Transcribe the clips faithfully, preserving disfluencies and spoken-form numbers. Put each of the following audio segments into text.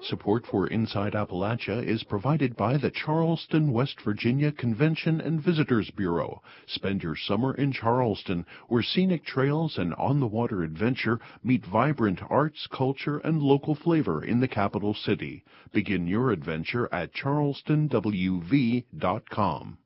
Support for Inside Appalachia is provided by the Charleston, West Virginia Convention and Visitors Bureau. Spend your summer in Charleston, where scenic trails and on-the-water adventure meet vibrant arts, culture, and local flavor in the capital city. Begin your adventure at charleston w v dot com.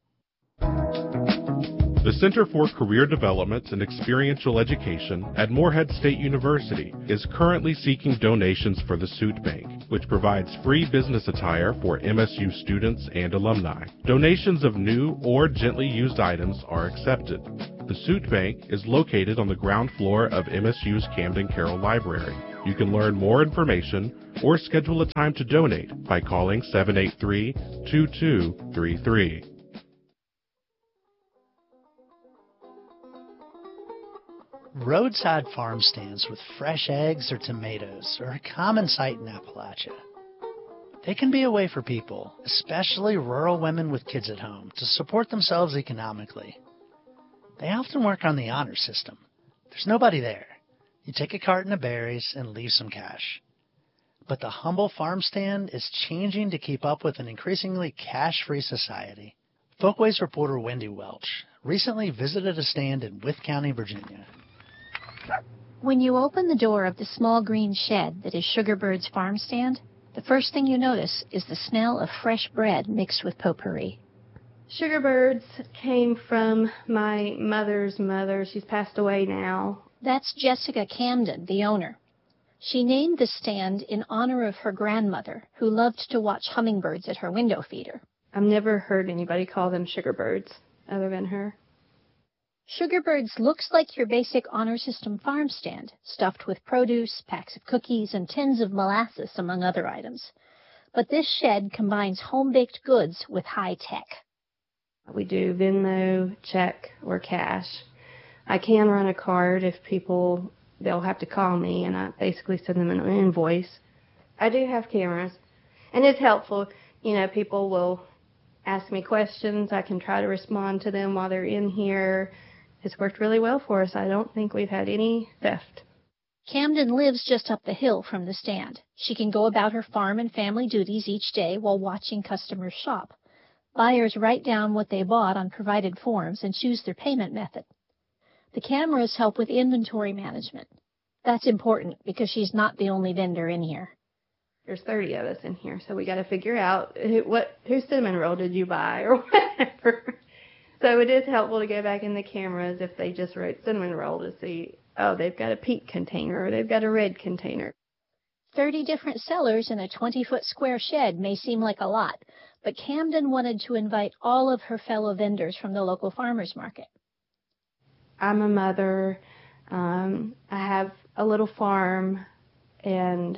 The Center for Career Development and Experiential Education at Morehead State University is currently seeking donations for the Suit Bank, which provides free business attire for M S U students and alumni. Donations of new or gently used items are accepted. The Suit Bank is located on the ground floor of M S U's Camden Carroll Library. You can learn more information or schedule a time to donate by calling seven eight three, two two three three. Roadside farm stands with fresh eggs or tomatoes are a common sight in Appalachia. They can be a way for people, especially rural women with kids at home, to support themselves economically. They often work on the honor system. There's nobody there. You take a carton of berries and leave some cash. But the humble farm stand is changing to keep up with an increasingly cash-free society. Folkways reporter Wendy Welch recently visited a stand in Wythe County, Virginia. When you open the door of the small green shed that is Sugarbird's farm stand, the first thing you notice is the smell of fresh bread mixed with potpourri. Sugarbirds came from my mother's mother. She's passed away now. That's Jessica Camden, the owner. She named the stand in honor of her grandmother, who loved to watch hummingbirds at her window feeder. I've never heard anybody call them sugarbirds other than her. Sugarbirds looks like your basic honor system farm stand, stuffed with produce, packs of cookies, and tins of molasses, among other items. But this shed combines home-baked goods with high tech. We do Venmo, check, or cash. I can run a card if people, they'll have to call me, and I basically send them an invoice. I do have cameras, and it's helpful. You know, people will ask me questions. I can try to respond to them while they're in here. It's worked really well for us. I don't think we've had any theft. Camden lives just up the hill from the stand. She can go about her farm and family duties each day while watching customers shop. Buyers write down what they bought on provided forms and choose their payment method. The cameras help with inventory management. That's important because she's not the only vendor in here. There's thirty of us in here, so we got to figure out who, what, whose cinnamon roll did you buy or whatever. So it is helpful to go back in the cameras if they just wrote cinnamon roll to see, oh, they've got a pink container or they've got a red container. Thirty different sellers in a twenty-foot square shed may seem like a lot, but Camden wanted to invite all of her fellow vendors from the local farmers market. I'm a mother. Um, I have a little farm, and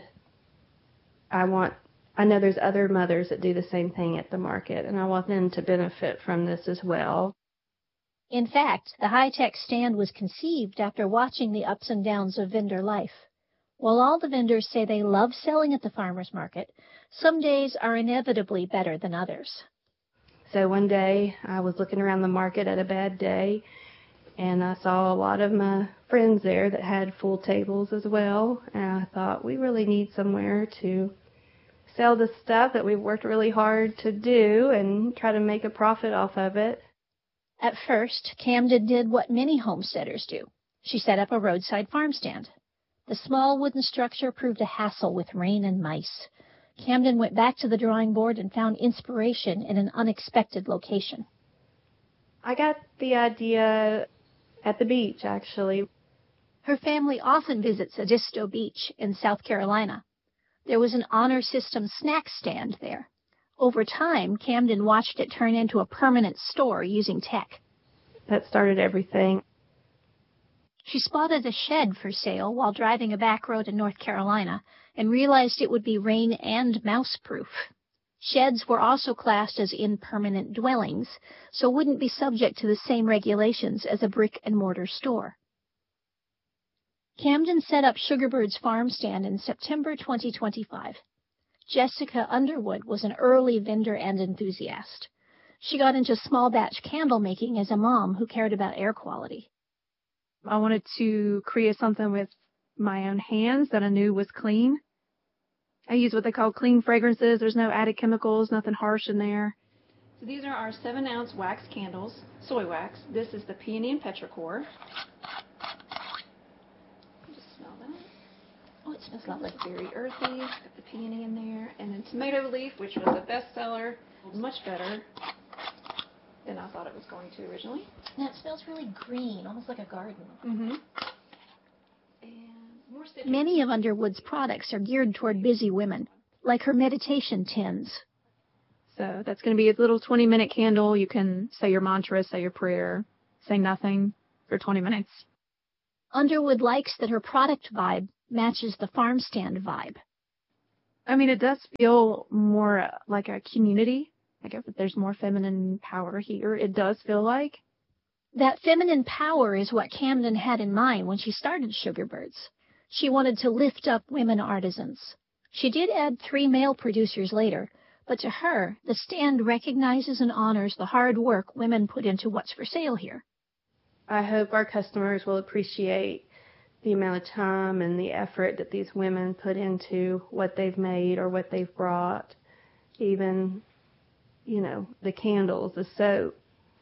I want, I know there's other mothers that do the same thing at the market, and I want them to benefit from this as well. In fact, the high-tech stand was conceived after watching the ups and downs of vendor life. While all the vendors say they love selling at the farmer's market, some days are inevitably better than others. So one day I was looking around the market at a bad day, and I saw a lot of my friends there that had full tables as well, and I thought we really need somewhere to sell the stuff that we've worked really hard to do and try to make a profit off of it. At first, Camden did what many homesteaders do. She set up a roadside farm stand. The small wooden structure proved a hassle with rain and mice. Camden went back to the drawing board and found inspiration in an unexpected location. I got the idea at the beach, actually. Her family often visits Edisto Beach in South Carolina. There was an honor system snack stand there. Over time, Camden watched it turn into a permanent store using tech. That started everything. She spotted a shed for sale while driving a back road in North Carolina and realized it would be rain and mouse-proof. Sheds were also classed as impermanent dwellings, so wouldn't be subject to the same regulations as a brick-and-mortar store. Camden set up Sugarbird's farm stand in September twenty twenty-five. Jessica Underwood was an early vendor and enthusiast. She got into small-batch candle making as a mom who cared about air quality. I wanted to create something with my own hands that I knew was clean. I use what they call clean fragrances. There's no added chemicals, nothing harsh in there. So these are our seven ounce wax candles, soy wax. This is the peony and petrichor. Just smell that. Oh, it smells lovely. Very earthy. Got the peony in there. And then tomato leaf, which was a bestseller. Much better than I thought it was going to originally. And it smells really green, almost like a garden. Mm-hmm. And more citrus. Many of Underwood's products are geared toward busy women, like her meditation tins. So that's going to be a little twenty minute candle. You can say your mantra, say your prayer, say nothing for twenty minutes. Underwood likes that her product vibe matches the farm stand vibe. I mean, it does feel more like a community. Like if there's more feminine power here, it does feel like. That feminine power is what Camden had in mind when she started Sugarbirds. She wanted to lift up women artisans. She did add three male producers later, but to her, the stand recognizes and honors the hard work women put into what's for sale here. I hope our customers will appreciate the amount of time and the effort that these women put into what they've made or what they've brought. Even, you know, the candles, the soap.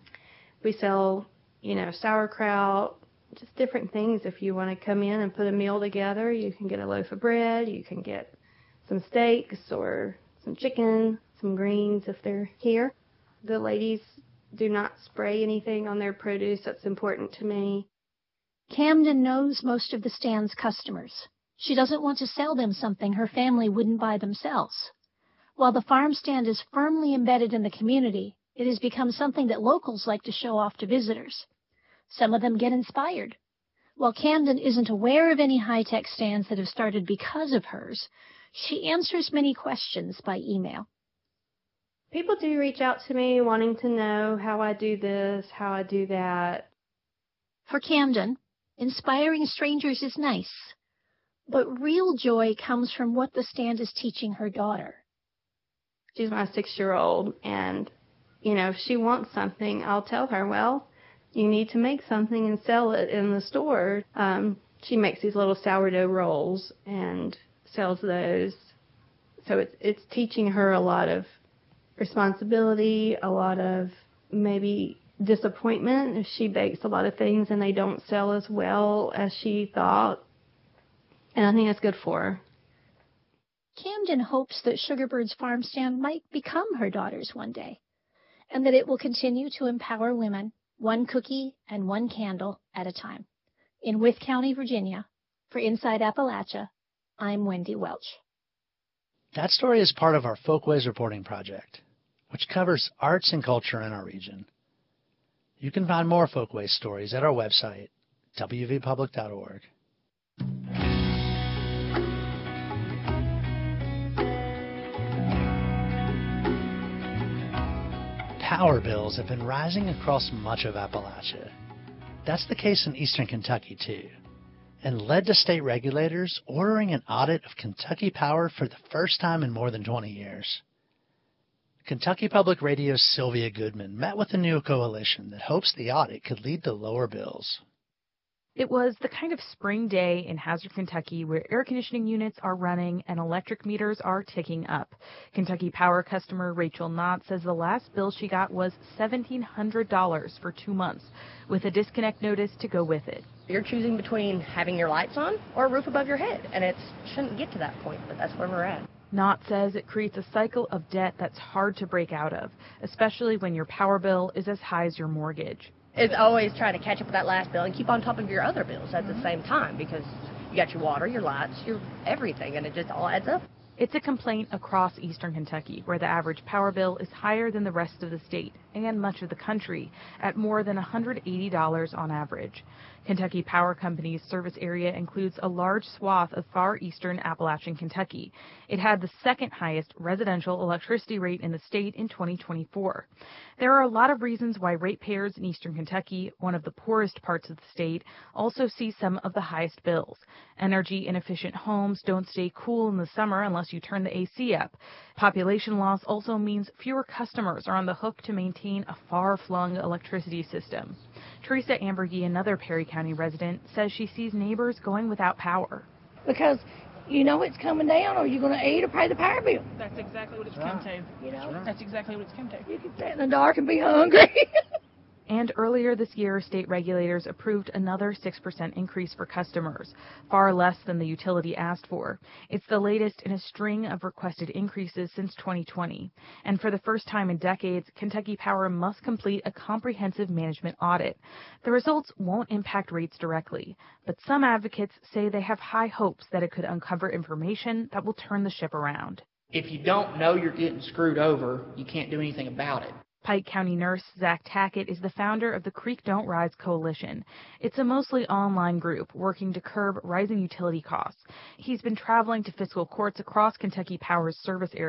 We sell, you know, sauerkraut, just different things. If you want to come in and put a meal together, you can get a loaf of bread, you can get some steaks or some chicken, some greens if they're here. The ladies do not spray anything on their produce. That's important to me. Camden knows most of the stand's customers. She doesn't want to sell them something her family wouldn't buy themselves. While the farm stand is firmly embedded in the community, it has become something that locals like to show off to visitors. Some of them get inspired. While Camden isn't aware of any high-tech stands that have started because of hers, she answers many questions by email. People do reach out to me wanting to know how I do this, how I do that. For Camden, inspiring strangers is nice, but real joy comes from what the stand is teaching her daughter. She's my six-year-old, and, you know, if she wants something, I'll tell her, well, you need to make something and sell it in the store. Um, she makes these little sourdough rolls and sells those. So it's, it's teaching her a lot of responsibility, a lot of maybe disappointment if she bakes a lot of things and they don't sell as well as she thought. And I think that's good for her. Camden hopes that Sugarbird's farm stand might become her daughter's one day, and that it will continue to empower women, one cookie and one candle at a time. In Wythe County, Virginia, for Inside Appalachia, I'm Wendy Welch. That story is part of our Folkways reporting project, which covers arts and culture in our region. You can find more Folkways stories at our website, w v public dot org. Power bills have been rising across much of Appalachia. That's the case in eastern Kentucky, too, and led to state regulators ordering an audit of Kentucky Power for the first time in more than twenty years. Kentucky Public Radio's Sylvia Goodman met with a new coalition that hopes the audit could lead to lower bills. It was the kind of spring day in Hazard, Kentucky, where air conditioning units are running and electric meters are ticking up. Kentucky Power customer Rachel Knott says the last bill she got was seventeen hundred dollars for two months, with a disconnect notice to go with it. You're choosing between having your lights on or a roof above your head, and it shouldn't get to that point, but that's where we're at. Knott says it creates a cycle of debt that's hard to break out of, especially when your power bill is as high as your mortgage. It's always trying to catch up with that last bill and keep on top of your other bills at the same time, because you got your water, your lights, your everything, and it just all adds up. It's a complaint across eastern Kentucky, where the average power bill is higher than the rest of the state and much of the country, at more than one hundred eighty dollars on average. Kentucky Power Company's service area includes a large swath of far eastern Appalachian Kentucky. It had the second highest residential electricity rate in the state in twenty twenty-four. There are a lot of reasons why ratepayers in eastern Kentucky, one of the poorest parts of the state, also see some of the highest bills. Energy-inefficient homes don't stay cool in the summer unless you turn the A C up. Population loss also means fewer customers are on the hook to maintain a far-flung electricity system. Teresa Ambergy, another Perry County resident, says she sees neighbors going without power. Because you know it's coming down, or you're going to eat or pay the power bill. That's exactly what it's come to. You know? That's, That's exactly what it's come to. You can sit in the dark and be hungry. And earlier this year, state regulators approved another six percent increase for customers, far less than the utility asked for. It's the latest in a string of requested increases since twenty twenty. And for the first time in decades, Kentucky Power must complete a comprehensive management audit. The results won't impact rates directly, but some advocates say they have high hopes that it could uncover information that will turn the ship around. If you don't know you're getting screwed over, you can't do anything about it. Pike County nurse Zach Tackett is the founder of the Creek Don't Rise Coalition. It's a mostly online group working to curb rising utility costs. He's been traveling to fiscal courts across Kentucky Power's service area